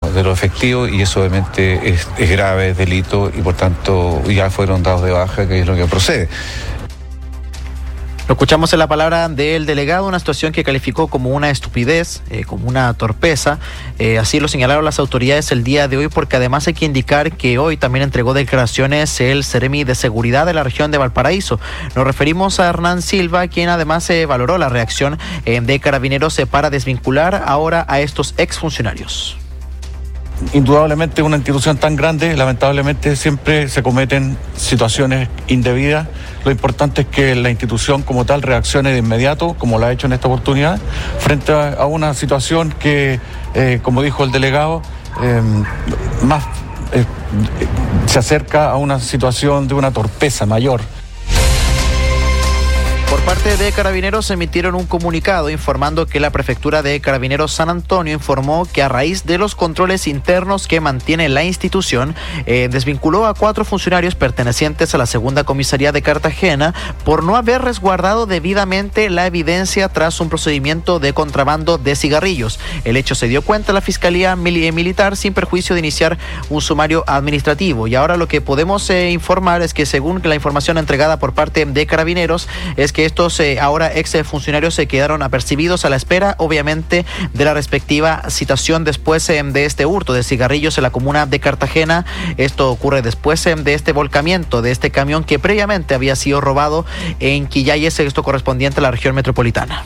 de los efectivos, y eso obviamente es grave, es delito, y por tanto ya fueron dados de baja, que es lo que procede. Lo escuchamos en la palabra del delegado, una situación que calificó como una estupidez, como una torpeza. Así lo señalaron las autoridades el día de hoy, porque además hay que indicar que hoy también entregó declaraciones el Seremi de Seguridad de la región de Valparaíso. Nos referimos a Hernán Silva, quien además valoró la reacción de Carabineros para desvincular ahora a estos exfuncionarios. Indudablemente una institución tan grande, lamentablemente siempre se cometen situaciones indebidas. Lo importante es que la institución como tal reaccione de inmediato, como lo ha hecho en esta oportunidad, frente a una situación que, como dijo el delegado, se acerca a una situación de una torpeza mayor. Por parte de Carabineros emitieron un comunicado informando que la Prefectura de Carabineros San Antonio informó que a raíz de los controles internos que mantiene la institución, desvinculó a 4 funcionarios pertenecientes a la segunda comisaría de Cartagena por no haber resguardado debidamente la evidencia tras un procedimiento de contrabando de cigarrillos. El hecho se dio cuenta la Fiscalía Militar sin perjuicio de iniciar un sumario administrativo. Y ahora lo que podemos informar es que, según la información entregada por parte de Carabineros, es que estos ahora ex funcionarios se quedaron apercibidos a la espera, obviamente, de la respectiva citación después de este hurto de cigarrillos en la comuna de Cartagena. Esto ocurre después de este volcamiento de este camión que previamente había sido robado en Quillayes, esto correspondiente a la región metropolitana.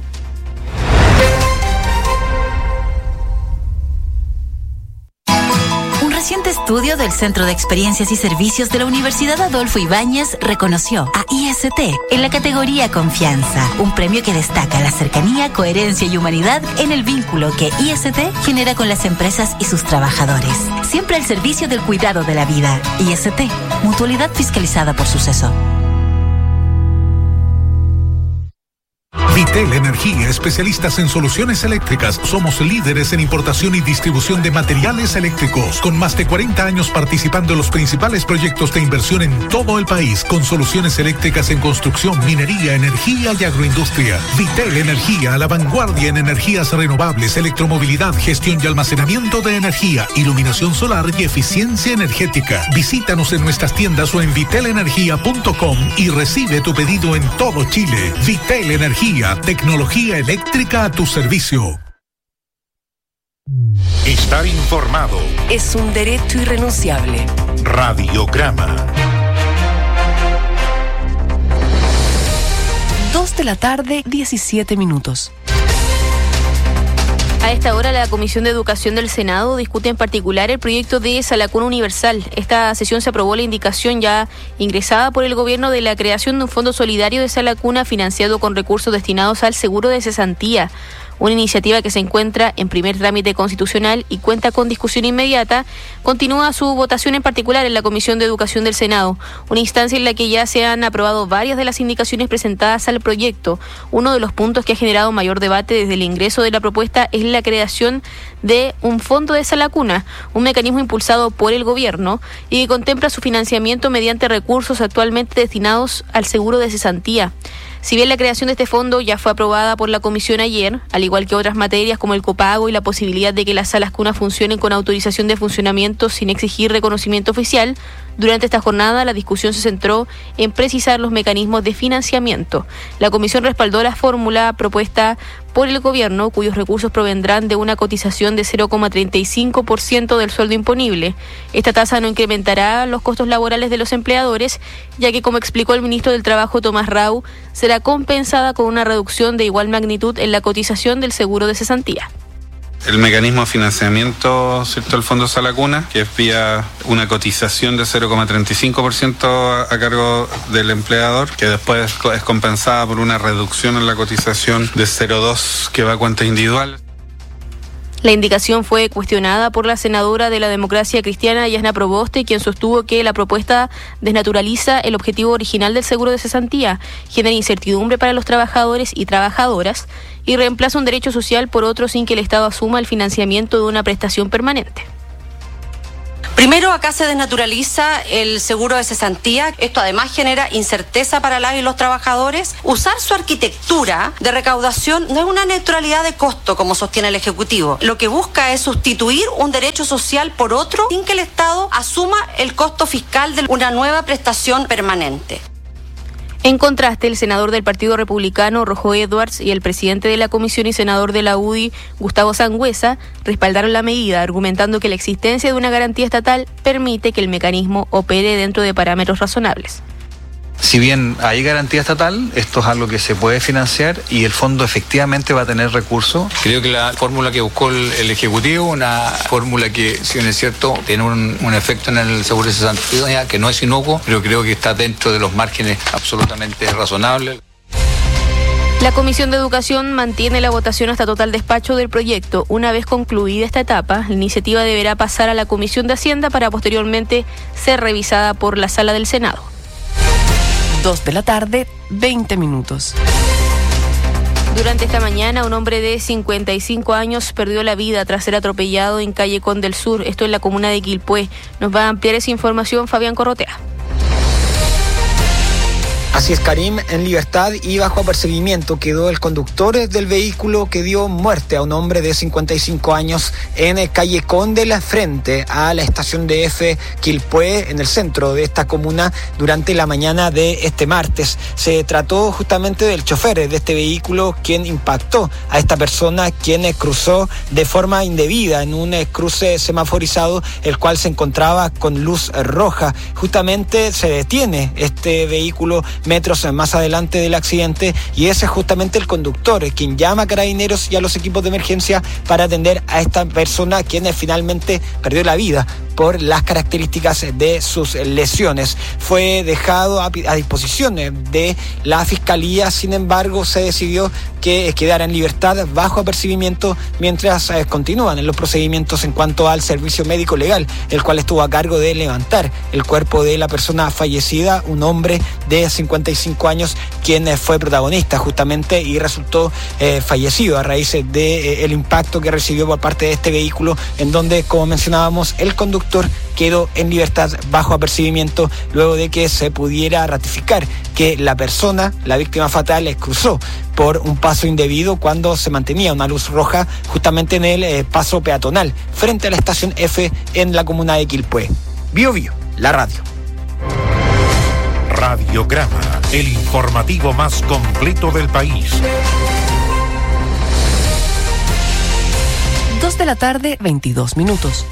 Reciente estudio del Centro de Experiencias y Servicios de la Universidad Adolfo Ibáñez reconoció a IST en la categoría Confianza, un premio que destaca la cercanía, coherencia y humanidad en el vínculo que IST genera con las empresas y sus trabajadores. Siempre al servicio del cuidado de la vida. IST, mutualidad fiscalizada por Suceso. Vitel Energía, especialistas en soluciones eléctricas. Somos líderes en importación y distribución de materiales eléctricos, con más de 40 años participando en los principales proyectos de inversión en todo el país, con soluciones eléctricas en construcción, minería, energía y agroindustria. Vitel Energía, a la vanguardia en energías renovables, electromovilidad, gestión y almacenamiento de energía, iluminación solar y eficiencia energética. Visítanos en nuestras tiendas o en vitelenergia.com y recibe tu pedido en todo Chile. Vitel Energía, tecnología eléctrica a tu servicio. Estar informado es un derecho irrenunciable. Radiograma. 2:17 p.m. A esta hora, la Comisión de Educación del Senado discute en particular el proyecto de Salacuna Universal. Esta sesión se aprobó la indicación ya ingresada por el gobierno de la creación de un fondo solidario de Salacuna financiado con recursos destinados al seguro de cesantía. Una iniciativa que se encuentra en primer trámite constitucional y cuenta con discusión inmediata. Continúa su votación en particular en la Comisión de Educación del Senado, una instancia en la que ya se han aprobado varias de las indicaciones presentadas al proyecto. Uno de los puntos que ha generado mayor debate desde el ingreso de la propuesta es la creación de un fondo de Salacuna, un mecanismo impulsado por el gobierno y que contempla su financiamiento mediante recursos actualmente destinados al seguro de cesantía. Si bien la creación de este fondo ya fue aprobada por la comisión ayer, al igual que otras materias como el copago y la posibilidad de que las salas cunas funcionen con autorización de funcionamiento sin exigir reconocimiento oficial, durante esta jornada la discusión se centró en precisar los mecanismos de financiamiento. La comisión respaldó la fórmula propuesta por el gobierno, cuyos recursos provendrán de una cotización de 0,35% del sueldo imponible. Esta tasa no incrementará los costos laborales de los empleadores, ya que, como explicó el ministro del Trabajo, Tomás Rau, será compensada con una reducción de igual magnitud en la cotización del seguro de cesantía. El mecanismo de financiamiento, ¿cierto?, del Fondo Salacuna, que es vía una cotización de 0,35% a cargo del empleador, que después es compensada por una reducción en la cotización de 0,2% que va a cuentas individuales. La indicación fue cuestionada por la senadora de la Democracia Cristiana, Yasna Proboste, quien sostuvo que la propuesta desnaturaliza el objetivo original del seguro de cesantía, genera incertidumbre para los trabajadores y trabajadoras y reemplaza un derecho social por otro sin que el Estado asuma el financiamiento de una prestación permanente. Primero, acá se desnaturaliza el seguro de cesantía. Esto además genera incerteza para las y los trabajadores. Usar su arquitectura de recaudación no es una neutralidad de costo, como sostiene el Ejecutivo. Lo que busca es sustituir un derecho social por otro sin que el Estado asuma el costo fiscal de una nueva prestación permanente. En contraste, el senador del Partido Republicano, Rojo Edwards, y el presidente de la Comisión y senador de la UDI, Gustavo Sangüesa, respaldaron la medida, argumentando que la existencia de una garantía estatal permite que el mecanismo opere dentro de parámetros razonables. Si bien hay garantía estatal, esto es algo que se puede financiar y el fondo efectivamente va a tener recursos. Creo que la fórmula que buscó el Ejecutivo, una fórmula que, si bien es cierto, tiene un efecto en el seguro de cesantía que no es inocuo, pero creo que está dentro de los márgenes absolutamente razonables. La Comisión de Educación mantiene la votación hasta total despacho del proyecto. Una vez concluida esta etapa, la iniciativa deberá pasar a la Comisión de Hacienda para posteriormente ser revisada por la Sala del Senado. 2 de la tarde, 20 minutos. Durante esta mañana, un hombre de 55 años perdió la vida tras ser atropellado en calle Con del Sur, esto en la comuna de Quilpué. Nos va a ampliar esa información Fabián Corrotea. Así es, Karim, en libertad y bajo apercibimiento quedó el conductor del vehículo que dio muerte a un hombre de 55 años en calle Condel, frente a la estación de F Quilpué, en el centro de esta comuna, durante la mañana de este martes. Se trató justamente del chofer de este vehículo quien impactó a esta persona, quien cruzó de forma indebida en un cruce semaforizado, el cual se encontraba con luz roja. Justamente se detiene este vehículo metros más adelante del accidente y ese es justamente el conductor quien llama a Carabineros y a los equipos de emergencia para atender a esta persona quien finalmente perdió la vida por las características de sus lesiones. Fue dejado a disposición de la Fiscalía, sin embargo se decidió que quedara en libertad bajo apercibimiento mientras continúan en los procedimientos en cuanto al servicio médico legal, el cual estuvo a cargo de levantar el cuerpo de la persona fallecida, un hombre de 55 años quien fue protagonista justamente y resultó fallecido a raíz del impacto que recibió por parte de este vehículo, en donde, como mencionábamos, el conductor quedó en libertad bajo apercibimiento luego de que se pudiera ratificar que la persona, la víctima fatal, cruzó por un paso indebido cuando se mantenía una luz roja justamente en el paso peatonal frente a la estación F en la comuna de Quilpué. Bio Bio, la radio. Radiograma, el informativo más completo del país. 2 de la tarde, 22 minutos.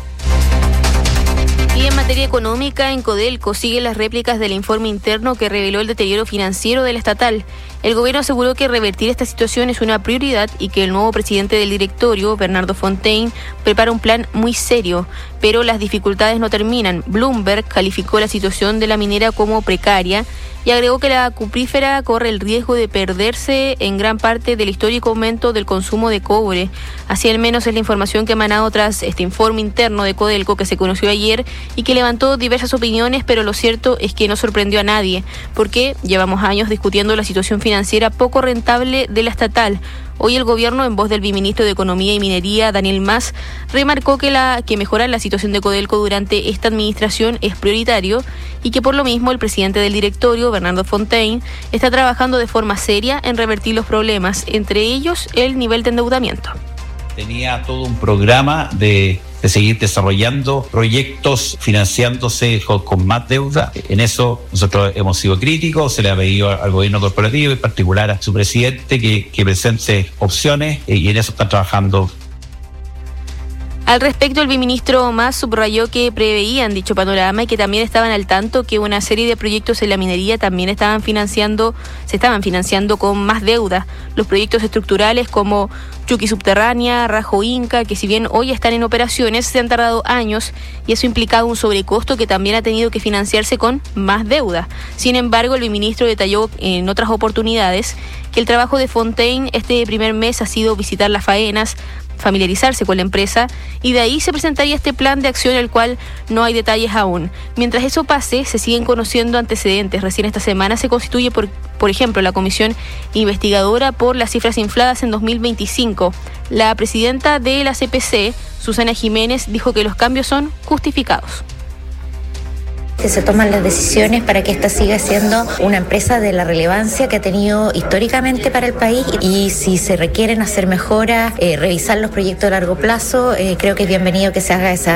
Y en materia económica, en Codelco siguen las réplicas del informe interno que reveló el deterioro financiero del estatal. El gobierno aseguró que revertir esta situación es una prioridad y que el nuevo presidente del directorio, Bernardo Fontaine, prepara un plan muy serio, pero las dificultades no terminan. Bloomberg calificó la situación de la minera como precaria y agregó que la cuprífera corre el riesgo de perderse en gran parte del histórico aumento del consumo de cobre. Así al menos es la información que ha emanado tras este informe interno de Codelco que se conoció ayer y que levantó diversas opiniones, pero lo cierto es que no sorprendió a nadie, porque llevamos años discutiendo la situación financiera poco rentable de la estatal. Hoy el gobierno, en voz del viceministro de Economía y Minería, Daniel Mas, remarcó que mejorar la situación de Codelco durante esta administración es prioritario y que por lo mismo el presidente del directorio, Bernardo Fontaine, está trabajando de forma seria en revertir los problemas, entre ellos el nivel de endeudamiento. Tenía todo un programa de seguir desarrollando proyectos financiándose con más deuda. En eso nosotros hemos sido críticos, se le ha pedido al gobierno corporativo, en particular a su presidente, que presente opciones y en eso están trabajando. Al respecto, el viceministro Mas subrayó que preveían dicho panorama y que también estaban al tanto que una serie de proyectos en la minería también se estaban financiando con más deuda. Los proyectos estructurales como Chuqui Subterránea, Rajo Inca, que si bien hoy están en operaciones, se han tardado años y eso ha implicado un sobrecosto que también ha tenido que financiarse con más deuda. Sin embargo, el viceministro detalló en otras oportunidades que el trabajo de Fontaine este primer mes ha sido visitar las faenas, familiarizarse con la empresa y de ahí se presentaría este plan de acción, el cual no hay detalles aún. Mientras eso pase, se siguen conociendo antecedentes. Recién esta semana se constituye, por ejemplo, la comisión investigadora por las cifras infladas en 2025. La presidenta de la CPC, Susana Jiménez, dijo que los cambios son justificados. que se toman las decisiones para que esta siga siendo una empresa de la relevancia que ha tenido históricamente para el país, y si se requieren hacer mejoras, revisar los proyectos a largo plazo, creo que es bienvenido que se haga esa